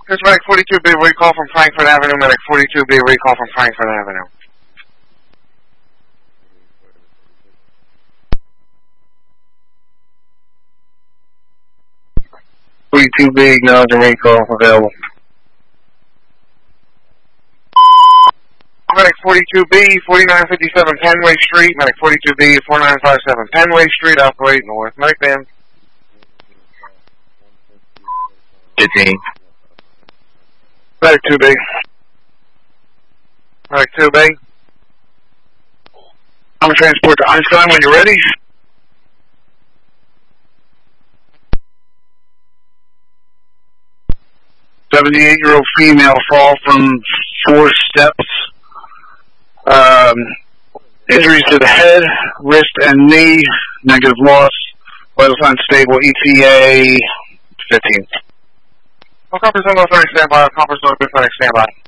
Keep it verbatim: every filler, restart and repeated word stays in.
This is Medic forty-two B, recall from Frankfurt Avenue. Medic forty-two B, recall from Frankfurt Avenue. forty-two B, acknowledging recall, available. Medic forty-two B, forty-nine fifty-seven Penway Street. Medic forty-two B, forty-nine fifty-seven Penway Street, operate north. Medic band. fifteen. Medic two B. Medic two B. I'm a transport to Einstein when you're ready. seventy-eight-year-old female fall from four steps. Um, injuries to the head, wrist, and knee. Negative loss. Vital signs stable. E T A fifteen. Well, Compass on thirty standby. Compass on thirty standby.